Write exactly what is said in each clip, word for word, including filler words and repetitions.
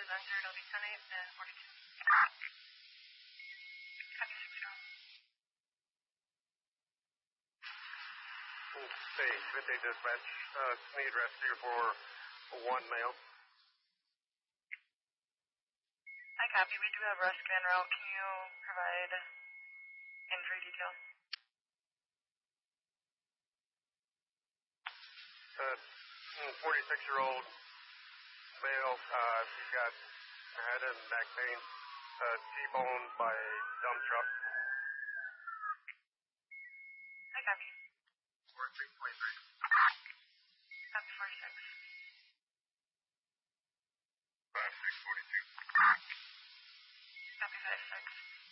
is entered. It'll be ten eight and forty-two. Copy six zero. Hey, Midday Dispatch. Uh, need rescue for one male. I copy. We do have rescue en route. Can you provide injury details? Uh, forty-six-year-old male. Uh, he's got head and neck pain. Uh, T-boned by a dump truck. I copy. forty-six twenty-three. Copy forty-six. five six forty-two. Copy five six.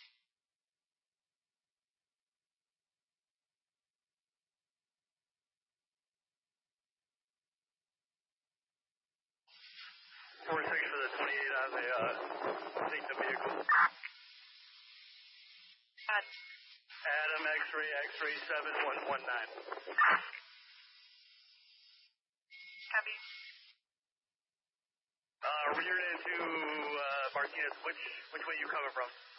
forty-six for the twenty-eight on the, uh, take the vehicle. Add. Adam X-ray, X-ray seven one one nine. Copy. Uh, reared into, uh, Martinez. Which, which way you coming from?